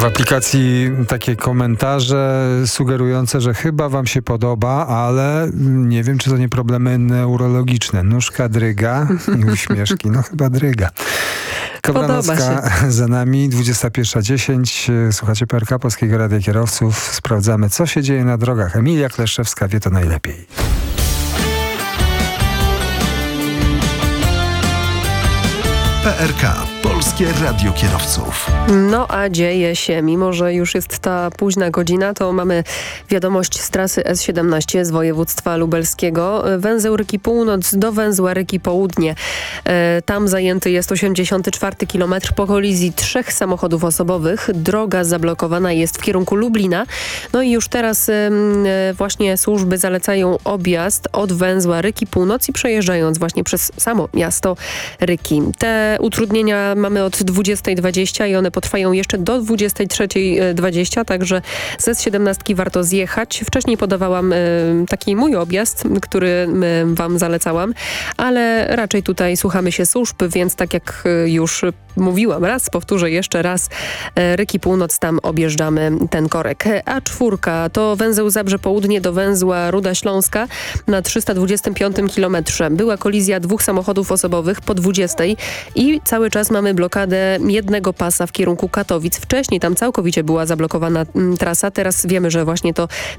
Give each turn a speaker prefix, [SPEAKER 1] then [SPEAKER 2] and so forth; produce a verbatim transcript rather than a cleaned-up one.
[SPEAKER 1] W aplikacji takie komentarze sugerujące, że chyba wam się podoba, ale nie wiem, czy to nie problemy neurologiczne. Nóżka dryga, uśmieszki, no chyba dryga. Kobranowska za nami, dwudziesta pierwsza dziesięć. Słuchacie P R K, Polskiego Radia Kierowców. Sprawdzamy, co się dzieje na drogach. Emilia Kleszczewska wie to najlepiej.
[SPEAKER 2] P R K, Polskie Radio Kierowców.
[SPEAKER 3] No a dzieje się, mimo że już jest ta późna godzina, to mamy wiadomość z trasy S siedemnaście z województwa lubelskiego. Węzeł Ryki Północ do węzła Ryki Południe. E, tam zajęty jest osiemdziesiąty czwarty kilometr po kolizji trzech samochodów osobowych. Droga zablokowana jest w kierunku Lublina. No i już teraz e, właśnie służby zalecają objazd od węzła Ryki Północ i przejeżdżając właśnie przez samo miasto Ryki. Te utrudnienia mamy od dwudziestej dwadzieścia i one potrwają jeszcze do dwudziestej trzeciej dwadzieścia, także z S siedemnaście warto zjechać. Wcześniej podawałam y, taki mój objazd, który y, wam zalecałam, ale raczej tutaj słuchamy się służb, więc tak jak y, już mówiłam raz, powtórzę jeszcze raz, y, Ryki Północ, tam objeżdżamy ten korek. A cztery to węzeł Zabrze Południe do węzła Ruda Śląska na trzysta dwudziestym piątym kilometrze. Była kolizja dwóch samochodów osobowych po dwudziestej i cały czas mamy blokadę jednego pasa w kierunku Katowic. Wcześniej tam całkowicie była zablokowana m, trasa. Teraz wiemy, że właśnie to